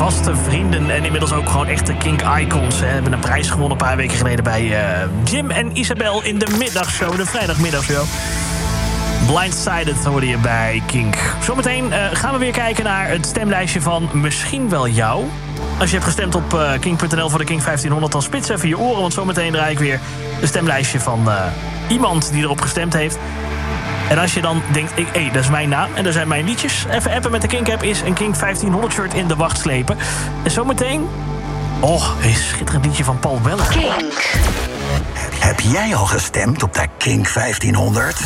vaste vrienden en inmiddels ook gewoon echte kink-icons. Ze hebben een prijs gewonnen een paar weken geleden bij Jim en Isabel in de middagshow, de vrijdagmiddagshow. Blindsided hoorde je bij Kink. Zometeen gaan we weer kijken naar het stemlijstje van Misschien Wel Jou. Als je hebt gestemd op kink.nl voor de Kink 1500... dan spits even je oren, want zometeen draai ik weer een stemlijstje van iemand die erop gestemd heeft. En als je dan denkt, hé, dat is mijn naam en dat zijn mijn liedjes, even appen met de Kink-app is een Kink 1500 shirt in de wacht slepen. En zometeen, een schitterend liedje van Paul Weller. Kink. Heb jij al gestemd op de Kink 1500?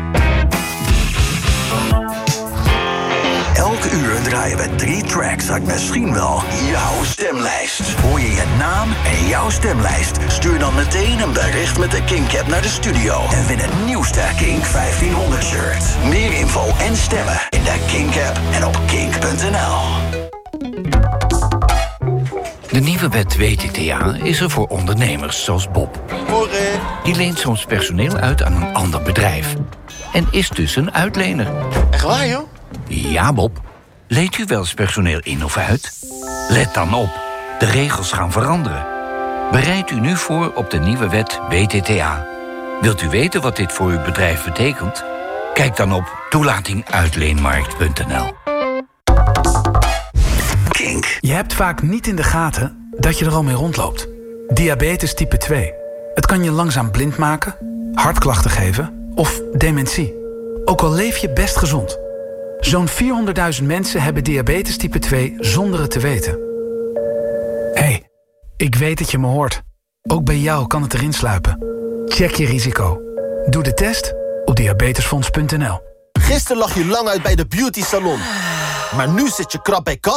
Elke uur draaien we 3 tracks uit misschien wel jouw stemlijst. Hoor je je naam en jouw stemlijst? Stuur dan meteen een bericht met de Kink-app naar de studio. En win het nieuwste Kink 1500 shirt. Meer info en stemmen in de Kink-app en op kink.nl. De nieuwe wet WTTA is er voor ondernemers zoals Bob. Die leent soms personeel uit aan een ander bedrijf. En is dus een uitlener. Echt waar, joh? Ja, Bob. Leent u wel eens personeel in of uit? Let dan op. De regels gaan veranderen. Bereid u nu voor op de nieuwe wet WTTA. Wilt u weten wat dit voor uw bedrijf betekent? Kijk dan op toelatinguitleenmarkt.nl. Kink. Je hebt vaak niet in de gaten dat je er al mee rondloopt. Diabetes type 2. Het kan je langzaam blind maken, hartklachten geven of dementie. Ook al leef je best gezond. Zo'n 400.000 mensen hebben diabetes type 2 zonder het te weten. Hé, ik weet dat je me hoort. Ook bij jou kan het erin sluipen. Check je risico. Doe de test op diabetesfonds.nl. Gisteren lag je lang uit bij de beauty salon. Maar nu zit je krap bij kas?